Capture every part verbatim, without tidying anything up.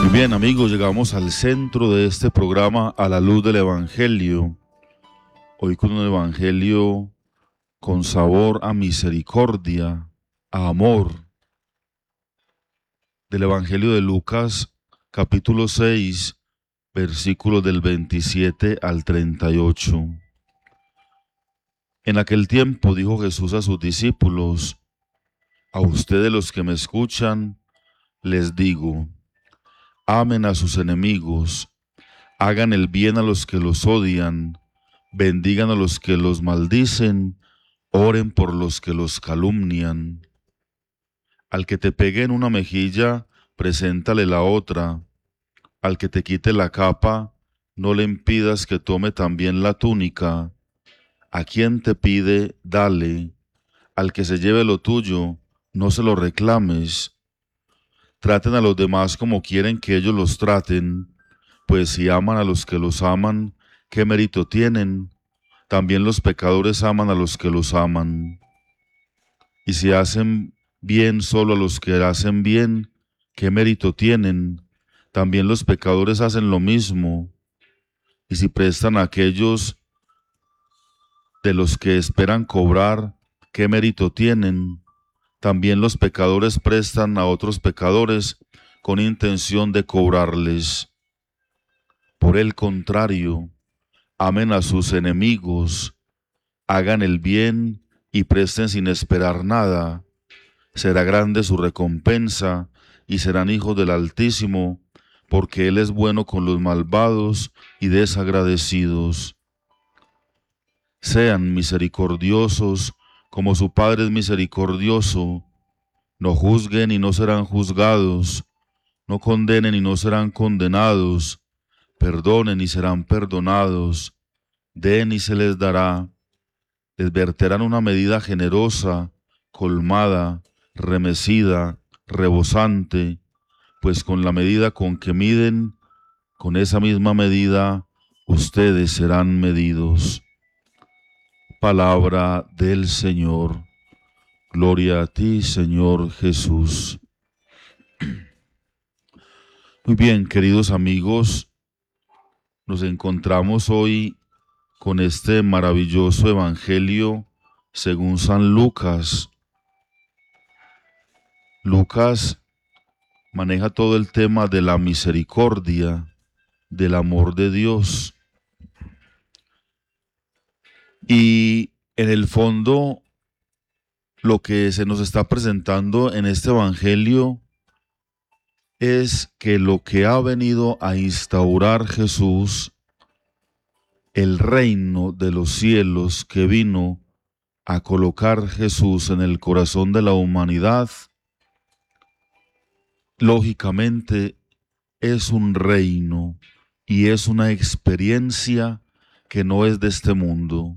Muy bien, amigos, llegamos al centro de este programa a la luz del Evangelio. Hoy con un Evangelio con sabor a misericordia, a amor. Del Evangelio de Lucas, capítulo seis, versículos del veintisiete al treinta y ocho. En aquel tiempo dijo Jesús a sus discípulos: a ustedes los que me escuchan, les digo, amen a sus enemigos, hagan el bien a los que los odian, bendigan a los que los maldicen, oren por los que los calumnian. Al que te pegue en una mejilla, preséntale la otra. Al que te quite la capa, no le impidas que tome también la túnica. A quien te pide, dale. Al que se lleve lo tuyo, no se lo reclames. Traten a los demás como quieren que ellos los traten, pues si aman a los que los aman, ¿qué mérito tienen? También los pecadores aman a los que los aman. Y si hacen bien solo a los que hacen bien, ¿qué mérito tienen? También los pecadores hacen lo mismo. Y si prestan a aquellos de los que esperan cobrar, ¿qué mérito tienen? También los pecadores prestan a otros pecadores con intención de cobrarles. Por el contrario, amen a sus enemigos, hagan el bien y presten sin esperar nada. Será grande su recompensa y serán hijos del Altísimo, porque Él es bueno con los malvados y desagradecidos. Sean misericordiosos como su Padre es misericordioso. No juzguen y no serán juzgados. No condenen y no serán condenados. Perdonen y serán perdonados. Den y se les dará. Les verterán una medida generosa, colmada, remecida, rebosante, pues con la medida con que miden, con esa misma medida, ustedes serán medidos. Palabra del Señor. Gloria a ti, Señor Jesús. Muy bien, queridos amigos, nos encontramos hoy con este maravilloso Evangelio según San Lucas. Lucas maneja todo el tema de la misericordia, del amor de Dios. Y en el fondo, lo que se nos está presentando en este Evangelio es que lo que ha venido a instaurar Jesús, el reino de los cielos que vino a colocar Jesús en el corazón de la humanidad, lógicamente es un reino y es una experiencia que no es de este mundo.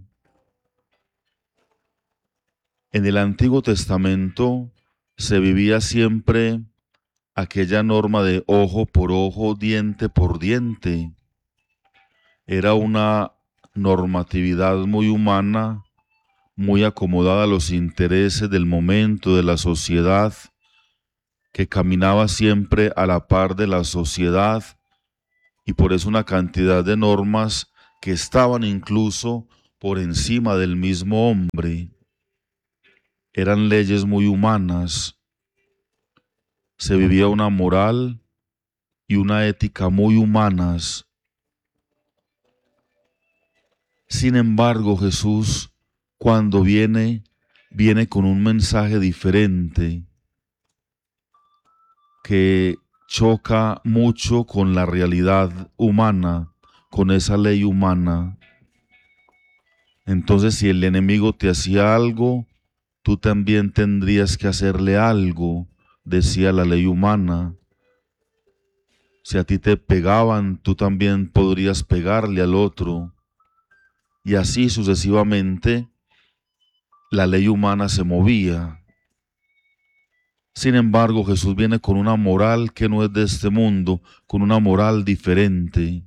En el Antiguo Testamento se vivía siempre aquella norma de ojo por ojo, diente por diente. Era una normatividad muy humana, muy acomodada a los intereses del momento, de la sociedad, que caminaba siempre a la par de la sociedad, y por eso una cantidad de normas que estaban incluso por encima del mismo hombre. Eran leyes muy humanas. Se vivía una moral y una ética muy humanas. Sin embargo, Jesús, cuando viene, viene con un mensaje diferente que choca mucho con la realidad humana, con esa ley humana. Entonces, si el enemigo te hacía algo, tú también tendrías que hacerle algo, decía la ley humana. Si a ti te pegaban, tú también podrías pegarle al otro. Y así sucesivamente, la ley humana se movía. Sin embargo, Jesús viene con una moral que no es de este mundo, con una moral diferente.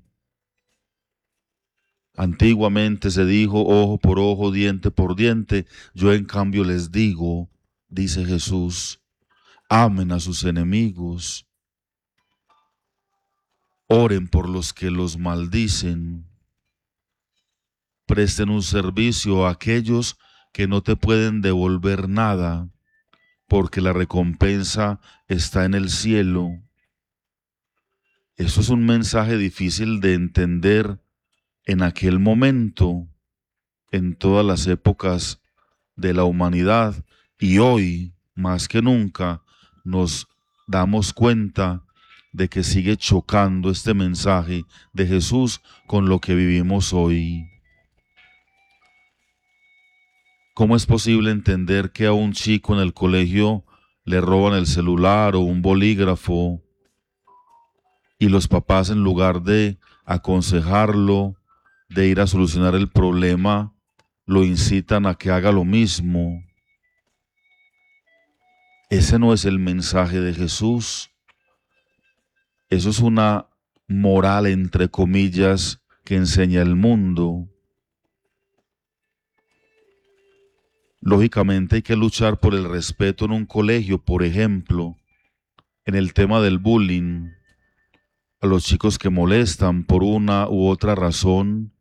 Antiguamente se dijo ojo por ojo, diente por diente. Yo en cambio les digo, dice Jesús, amen a sus enemigos. Oren por los que los maldicen. Presten un servicio a aquellos que no te pueden devolver nada, porque la recompensa está en el cielo. Eso es un mensaje difícil de entender en aquel momento, en todas las épocas de la humanidad, y hoy, más que nunca, nos damos cuenta de que sigue chocando este mensaje de Jesús con lo que vivimos hoy. ¿Cómo es posible entender que a un chico en el colegio le roban el celular o un bolígrafo y los papás, en lugar de aconsejarlo, de ir a solucionar el problema, lo incitan a que haga lo mismo? Ese no es el mensaje de Jesús. Eso es una moral, entre comillas, que enseña el mundo. Lógicamente hay que luchar por el respeto en un colegio, por ejemplo, en el tema del bullying, a los chicos que molestan por una u otra razón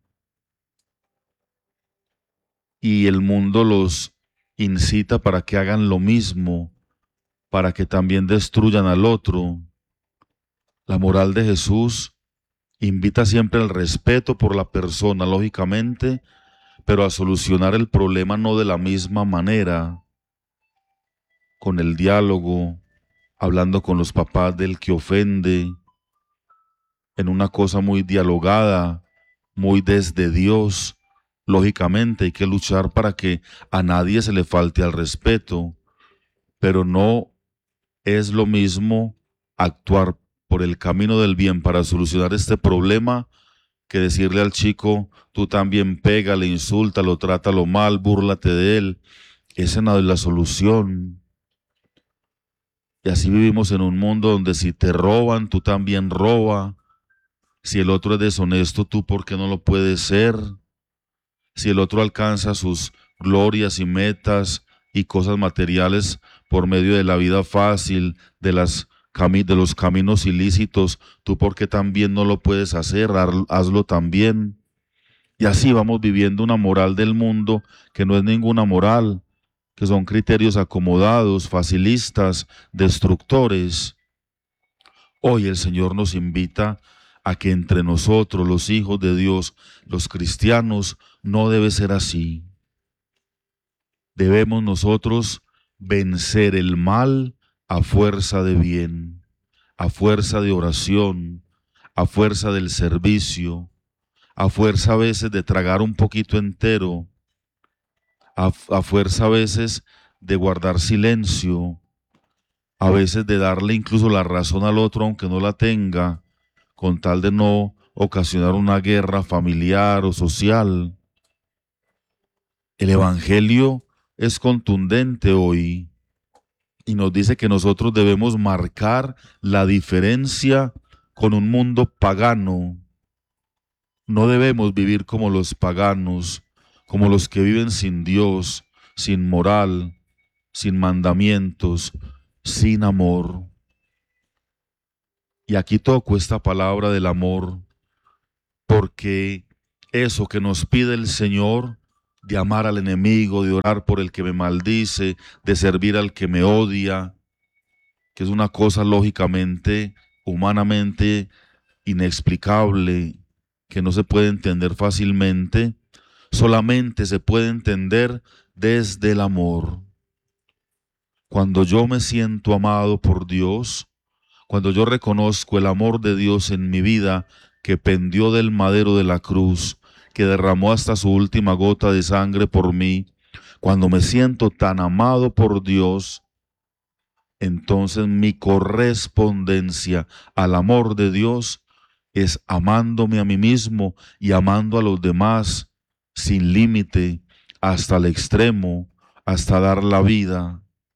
y el mundo los incita para que hagan lo mismo, para que también destruyan al otro. La moral de Jesús invita siempre al respeto por la persona, lógicamente, pero a solucionar el problema no de la misma manera, con el diálogo, hablando con los papás del que ofende, en una cosa muy dialogada, muy desde Dios. Lógicamente hay que luchar para que a nadie se le falte al respeto, pero no es lo mismo actuar por el camino del bien para solucionar este problema que decirle al chico, tú también pégale, insúltalo, trátalo mal, búrlate de él. Esa no es la solución. Y así vivimos en un mundo donde si te roban, tú también roba. Si el otro es deshonesto, tú ¿por qué no lo puedes ser? Si el otro alcanza sus glorias y metas y cosas materiales por medio de la vida fácil, de, las cami- de los caminos ilícitos, ¿tú por qué también no lo puedes hacer? Hazlo también. Y así vamos viviendo una moral del mundo que no es ninguna moral, que son criterios acomodados, facilistas, destructores. Hoy el Señor nos invita a que entre nosotros, los hijos de Dios, los cristianos, no debe ser así. Debemos nosotros vencer el mal a fuerza de bien, a fuerza de oración, a fuerza del servicio, a fuerza a veces de tragar un poquito entero, a, a fuerza a veces de guardar silencio, a veces de darle incluso la razón al otro aunque no la tenga, con tal de no ocasionar una guerra familiar o social. El Evangelio es contundente hoy y nos dice que nosotros debemos marcar la diferencia con un mundo pagano. No debemos vivir como los paganos, como los que viven sin Dios, sin moral, sin mandamientos, sin amor. Y aquí toco esta palabra del amor, porque eso que nos pide el Señor, de amar al enemigo, de orar por el que me maldice, de servir al que me odia, que es una cosa lógicamente, humanamente inexplicable, que no se puede entender fácilmente, solamente se puede entender desde el amor. Cuando yo me siento amado por Dios, cuando yo reconozco el amor de Dios en mi vida, que pendió del madero de la cruz, que derramó hasta su última gota de sangre por mí, cuando me siento tan amado por Dios, entonces mi correspondencia al amor de Dios es amándome a mí mismo y amando a los demás sin límite, hasta el extremo, hasta dar la vida.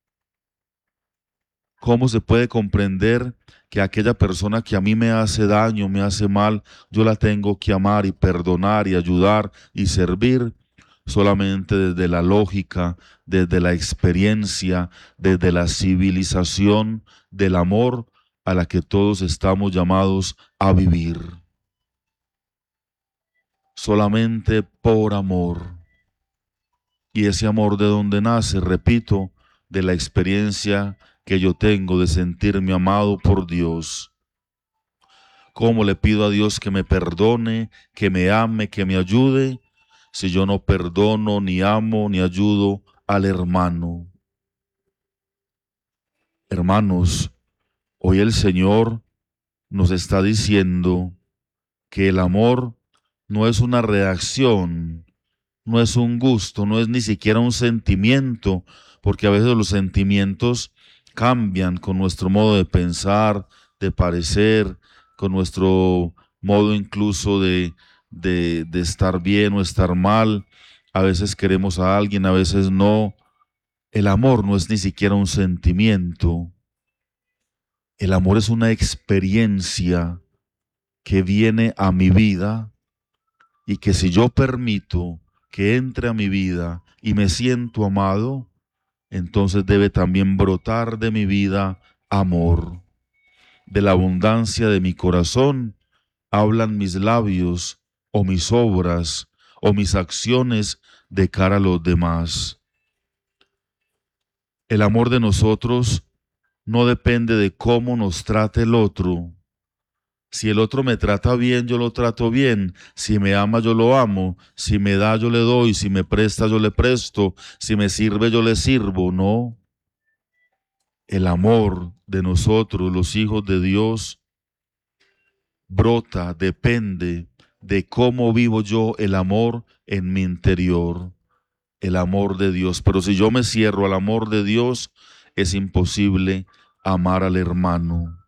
¿Cómo se puede comprender que aquella persona que a mí me hace daño, me hace mal, yo la tengo que amar y perdonar y ayudar y servir? Solamente desde la lógica, desde la experiencia, desde la civilización del amor a la que todos estamos llamados a vivir. Solamente por amor. Y ese amor, ¿de donde nace? Repito, de la experiencia que yo tengo de sentirme amado por Dios. ¿Cómo le pido a Dios que me perdone, que me ame, que me ayude, si yo no perdono, ni amo, ni ayudo al hermano? Hermanos, hoy el Señor nos está diciendo que el amor no es una reacción, no es un gusto, no es ni siquiera un sentimiento, porque a veces los sentimientos cambian con nuestro modo de pensar, de parecer, con nuestro modo incluso de, de, de estar bien o estar mal. A veces queremos a alguien, a veces no. El amor no es ni siquiera un sentimiento. El amor es una experiencia que viene a mi vida y que si yo permito que entre a mi vida y me siento amado, entonces debe también brotar de mi vida amor. De la abundancia de mi corazón hablan mis labios o mis obras o mis acciones de cara a los demás. El amor de nosotros no depende de cómo nos trate el otro. Si el otro me trata bien, yo lo trato bien. Si me ama, yo lo amo. Si me da, yo le doy. Si me presta, yo le presto. Si me sirve, yo le sirvo. No. El amor de nosotros, los hijos de Dios, brota, depende de cómo vivo yo el amor en mi interior. El amor de Dios. Pero si yo me cierro al amor de Dios, es imposible amar al hermano.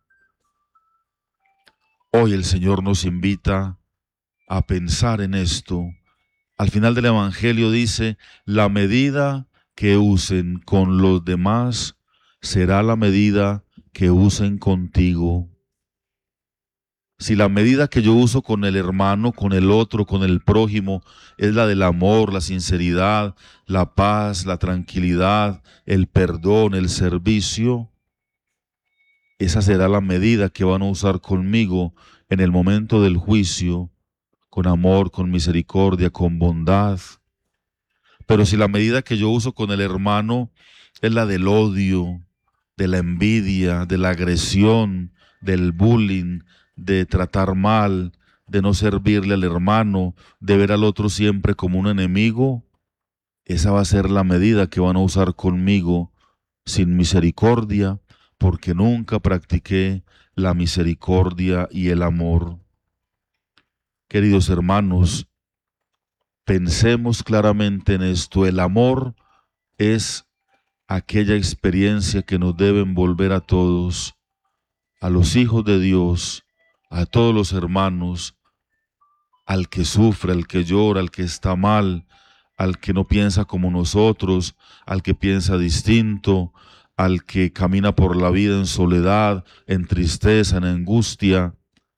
Hoy el Señor nos invita a pensar en esto. Al final del Evangelio dice, la medida que usen con los demás será la medida que usen contigo. Si la medida que yo uso con el hermano, con el otro, con el prójimo, es la del amor, la sinceridad, la paz, la tranquilidad, el perdón, el servicio, esa será la medida que van a usar conmigo en el momento del juicio, con amor, con misericordia, con bondad. Pero si la medida que yo uso con el hermano es la del odio, de la envidia, de la agresión, del bullying, de tratar mal, de no servirle al hermano, de ver al otro siempre como un enemigo, esa va a ser la medida que van a usar conmigo sin misericordia, porque nunca practiqué la misericordia y el amor. Queridos hermanos, pensemos claramente en esto. El amor es aquella experiencia que nos debe envolver a todos, a los hijos de Dios, a todos los hermanos, al que sufre, al que llora, al que está mal, al que no piensa como nosotros, al que piensa distinto, al que camina por la vida en soledad, en tristeza, en angustia.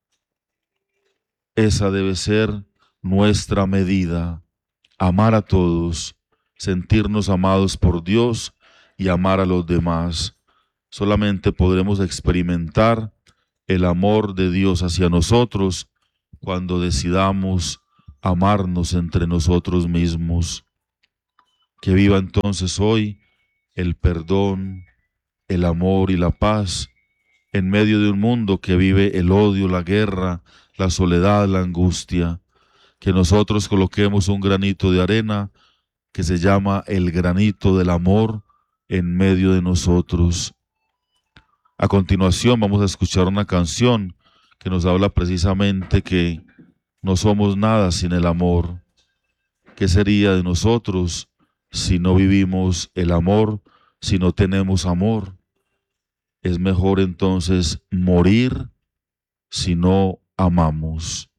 Esa debe ser nuestra medida, amar a todos, sentirnos amados por Dios y amar a los demás. Solamente podremos experimentar el amor de Dios hacia nosotros cuando decidamos amarnos entre nosotros mismos. Que viva entonces hoy el perdón, el amor y la paz en medio de un mundo que vive el odio, la guerra, la soledad, la angustia. Que nosotros coloquemos un granito de arena que se llama el granito del amor en medio de nosotros. A continuación vamos a escuchar una canción que nos habla precisamente que no somos nada sin el amor. ¿Qué sería de nosotros si no vivimos el amor, si no tenemos amor? Es mejor entonces morir si no amamos.